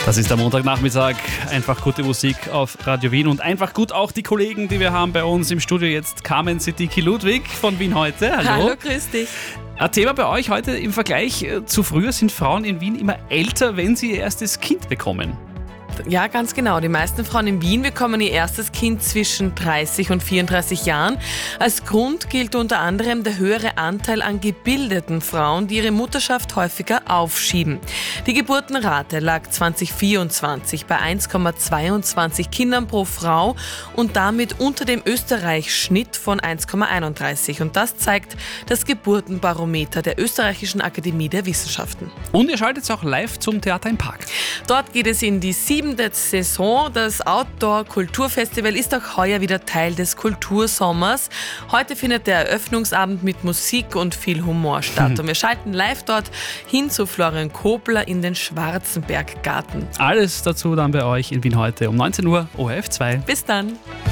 Das ist der Montagnachmittag. Einfach gute Musik auf Radio Wien und einfach gut auch die Kollegen, die wir haben bei uns im Studio jetzt. Carmen Siddiqui-Ludwig von Wien heute. Hallo. Hallo, grüß dich. Ein Thema bei euch heute: im Vergleich zu früher sind Frauen in Wien immer älter, wenn sie ihr erstes Kind bekommen. Ja, ganz genau. Die meisten Frauen in Wien bekommen ihr erstes Kind zwischen 30 und 34 Jahren. Als Grund gilt unter anderem der höhere Anteil an gebildeten Frauen, die ihre Mutterschaft häufiger aufschieben. Die Geburtenrate lag 2024 bei 1,22 Kindern pro Frau und damit unter dem Österreich-Schnitt von 1,31. Und das zeigt das Geburtenbarometer der Österreichischen Akademie der Wissenschaften. Und ihr schaltet auch live zum Theater im Park. Dort geht es in die 7. Saison. Das Outdoor-Kulturfestival ist auch heuer wieder Teil des Kultursommers. Heute findet der Eröffnungsabend mit Musik und viel Humor statt. Und wir schalten live dort hin zu Florian Kobler in den Schwarzenberggarten. Alles dazu dann bei euch in Wien heute um 19 Uhr, ORF 2. Bis dann!